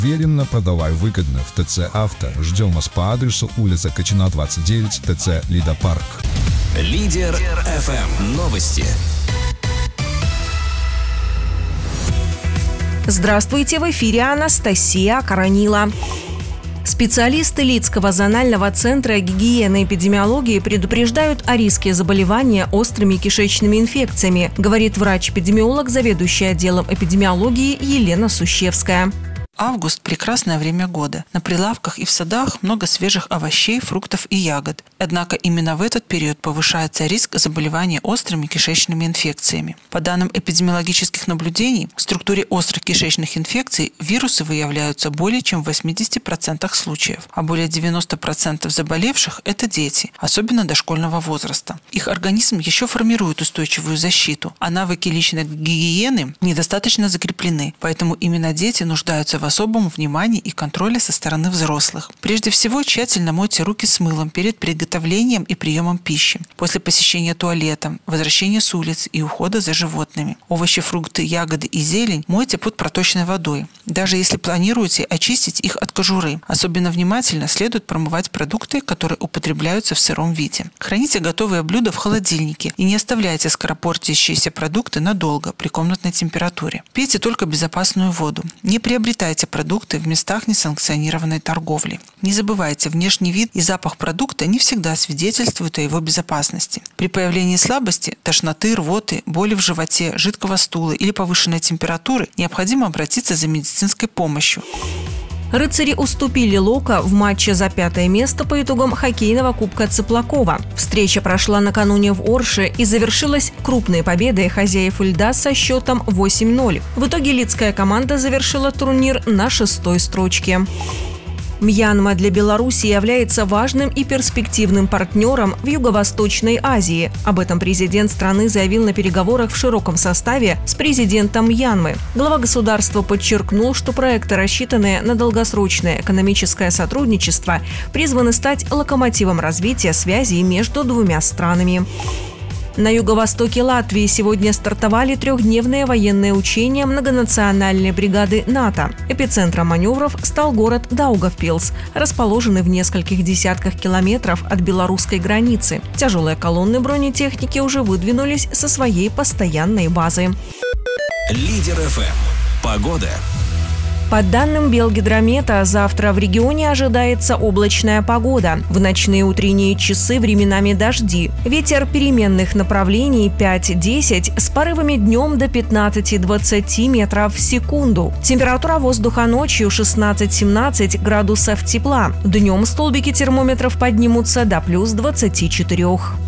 Уверенно, продавай выгодно в ТЦ «Авто». Ждем вас по адресу улица Качина, 29, ТЦ «Лидопарк». Лидер ФМ. Новости. Здравствуйте, в эфире Анастасия Коронила. Специалисты Лидского зонального центра гигиены и эпидемиологии предупреждают о риске заболевания острыми кишечными инфекциями, говорит врач-эпидемиолог, заведующий отделом эпидемиологии Елена Сущевская. Август – прекрасное время года. На прилавках и в садах много свежих овощей, фруктов и ягод. Однако именно в этот период повышается риск заболевания острыми кишечными инфекциями. По данным эпидемиологических наблюдений, в структуре острых кишечных инфекций вирусы выявляются более чем в 80% случаев, а более 90% заболевших – это дети, особенно дошкольного возраста. Их организм еще формирует устойчивую защиту, а навыки личной гигиены недостаточно закреплены, поэтому именно дети нуждаются в особом внимании и контроле со стороны взрослых. Прежде всего, тщательно мойте руки с мылом перед приготовлением и приемом пищи, после посещения туалета, возвращения с улиц и ухода за животными. Овощи, фрукты, ягоды и зелень мойте под проточной водой, даже если планируете очистить их от кожуры. Особенно внимательно следует промывать продукты, которые употребляются в сыром виде. Храните готовые блюда в холодильнике и не оставляйте скоропортящиеся продукты надолго при комнатной температуре. Пейте только безопасную воду. Не приобретайте продукты в местах несанкционированной торговли. Не забывайте, внешний вид и запах продукта не всегда свидетельствуют о его безопасности. При появлении слабости, тошноты, рвоты, боли в животе, жидкого стула или повышенной температуры необходимо обратиться за медицинской помощью. Рыцари уступили Лока в матче за 5-е место по итогам хоккейного кубка Цыплакова. Встреча прошла накануне в Орше и завершилась крупной победой хозяев льда со счетом 8-0. В итоге лидская команда завершила турнир на 6-й строчке. Мьянма для Беларуси является важным и перспективным партнером в Юго-Восточной Азии. Об этом президент страны заявил на переговорах в широком составе с президентом Мьянмы. Глава государства подчеркнул, что проекты, рассчитанные на долгосрочное экономическое сотрудничество, призваны стать локомотивом развития связей между двумя странами. На юго-востоке Латвии сегодня стартовали 3-дневные военные учения многонациональной бригады НАТО. Эпицентром маневров стал город Даугавпилс, расположенный в нескольких десятках километров от белорусской границы. Тяжелые колонны бронетехники уже выдвинулись со своей постоянной базы. Лидер ФМ. Погода. По данным Белгидромета, завтра в регионе ожидается облачная погода. В ночные утренние часы временами дожди. Ветер переменных направлений 5-10 с порывами днем до 15-20 метров в секунду. Температура воздуха ночью 16-17 градусов тепла. Днем столбики термометров поднимутся до плюс 24.